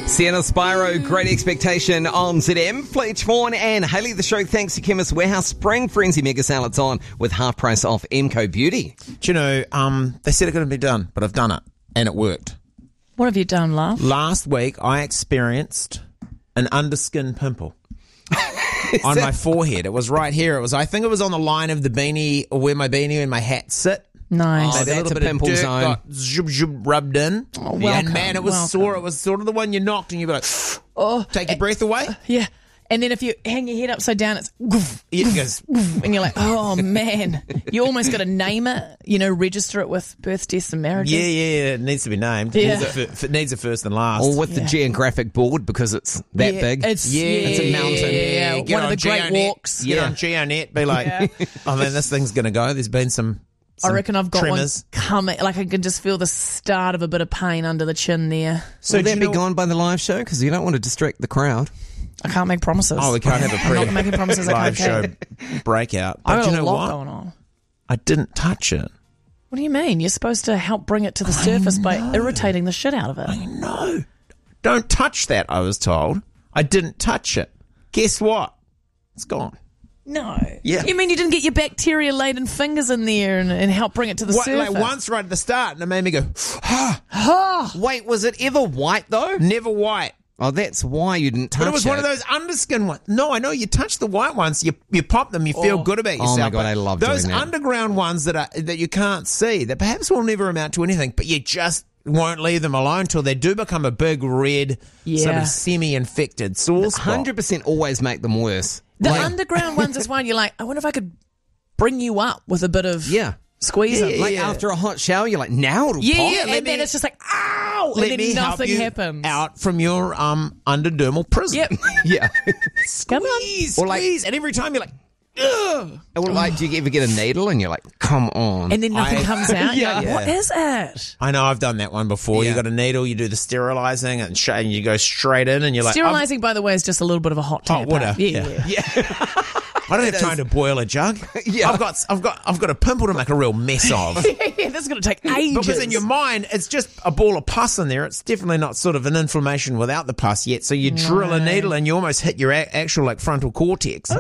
Sienna Spyro, Great Expectation on ZM. Fletch Vaughan and Hayley the Show. Thanks to Chemist Warehouse. Spring Frenzy Mega Salads on with half price off MCO Beauty. Do you know, they said it couldn't be done, but I've done it, and it worked. What have you done, love? Last week, I experienced an underskin pimple on my forehead. It was right here. I think it was on the line of the beanie, or where my beanie and my hat sit. Nice. Oh, that's a pimple dirt zone. got zhub, zhub, rubbed in. Oh, welcome, and man, it was sore. It was sort of the one you knocked and you'd be like, take your breath away. Yeah. And then if you hang your head upside down, it's goof, It goes, and you're like, oh, man. You almost got to name it, register it with births, deaths and marriages. yeah, it needs to be named. Yeah. It needs a first and last. Or with the geographic board because it's that big. It's a mountain. Yeah, Get one of on the great GeoNet. walks. Get on GeoNet, be like, oh man, this thing's going to go. There's been some I reckon I've got tremors. one coming. Like I can just feel the start of a bit of pain under the chin there. So will do that you be know- gone by the live show? Because you don't want to distract the crowd. I can't make promises. Oh, we can't have a I'm not making promises I live show can't keep. breakout. I But got you a know lot what? going on. I didn't touch it. What do you mean? You're supposed to help bring it to the surface by irritating the shit out of it. No. Don't touch that, I was told. I didn't touch it. Guess what? It's gone. No. Yeah. You mean you didn't get your bacteria-laden fingers in there and help bring it to the surface? Like once right at the start, and it made me go, Wait, was it ever white though? never white. Oh, that's why you didn't touch it. But it was one of those underskin ones. No, I know you touch the white ones, you pop them, you feel good about yourself. Oh my God, but I love those doing that. underground ones that you can't see, that perhaps will never amount to anything, but you just won't leave them alone till they do become a big red, sort Yeah. of semi-infected sore spot. 100% always make them worse. The underground ones is one you're like, I wonder if I could bring you up with a bit of squeezing. Like after a hot shower, you're like, now it'll pop. And then it's just like, ow! Let And me then help nothing you happens. out from your underdermal prison. Yep. Yeah. Come on. Squeeze, Or like- squeeze, and every time you're like, ugh. Or like, do you ever get a needle and you're like, come on. And then nothing comes out. You're like, Yeah. what is it? I know, I've done that one before. Yeah. You got a needle, you do the sterilising, and you go straight in, and you're like, Sterilising, by the way, is just a little bit of a hot tap. water. Yeah. I don't have time to boil a jug. Yeah. I've got a pimple to make a real mess of. Yeah, this is going to take ages. Because in your mind, it's just a ball of pus in there. It's definitely not sort of an inflammation without the pus yet. So you drill a needle and you almost hit your actual like frontal cortex.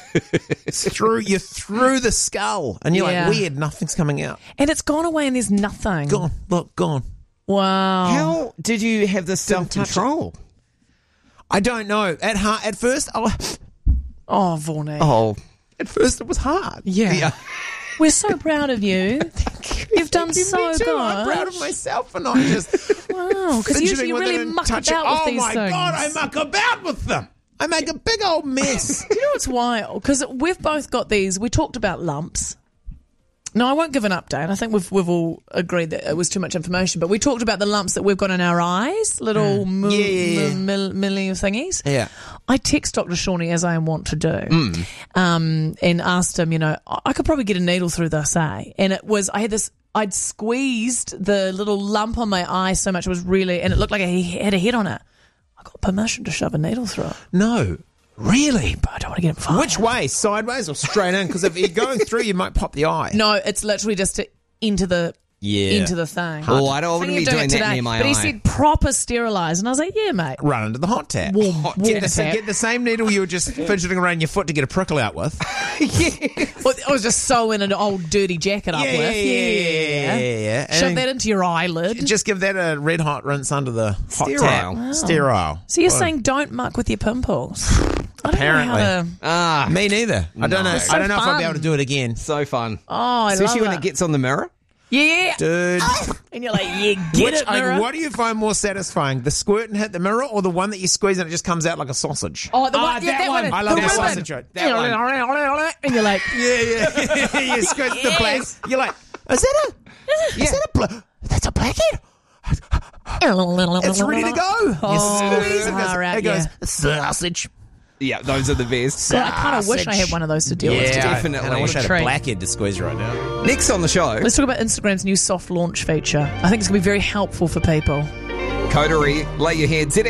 You're through the skull, and you're Yeah. like, weird, nothing's coming out. And it's gone away and there's nothing. Gone, look, gone. Wow. How did you have this self-control? I don't know. At first, Oh, Vaughnie. Oh, at first it was hard. Yeah. We're so proud of you. You've done so Me too. good. I'm proud of myself for not just Wow, because usually fidgeting you with really it and muck touching. about with Oh these my things. God, I muck about with them. I make a big old mess. You know what's wild? Because we've both got these. We talked about lumps. No, I won't give an update. I think we've all agreed that it was too much information. But we talked about the lumps that we've got in our eyes, little milli thingies. Yeah. I text Dr. Shawnee, as I am wont to do, and asked him, I could probably get a needle through this, eh? And it was, I'd squeezed the little lump on my eye so much, it was really, and it looked like it had a head on it. I got permission to shove a needle through it. No. Really? But I don't want to get him fired. Which way? Sideways or straight in? Because if you're going through, you might pop the eye. No, it's literally just into the thing. Oh, I don't want to be doing that near my But eye. he said proper sterilise, and I was like, yeah, mate. Run into the hot tap. Warm Get tap. the same needle you were just fidgeting around your foot to get a prickle out with. Well, I was just sewing an old dirty jacket up with. Yeah. Shove And that into your eyelid. just give that a red hot rinse under the hot Sterile. tap. Wow. Sterile. So you're saying don't muck with your pimples? I don't know how to... Me neither. I don't know. It's I don't know so if I'll be fun. able to do it again. So fun. Oh, I Especially love when it gets on the mirror. Yeah. Dude. And you're like, yeah, get it, mirror. What do you find more satisfying? The squirt and hit the mirror, or the one that you squeeze and it just comes out like a sausage? Oh, the one, yeah, that one. I love the that ribbon. sausage. That one. And you're like, Yeah. You squirt the black. You're like, is that a that's a blackhead? It's ready to go. Oh, You squeeze far out, it goes, yeah. sausage. Yeah, those are the best. well, I kind of wish I had one of those to deal with. Yeah, Definitely. And I wish I had a Treat. blackhead to squeeze right now. Next on the show, Let's talk about Instagram's new soft launch feature. I think it's going to be very helpful for people. Coterie, lay your head. ZM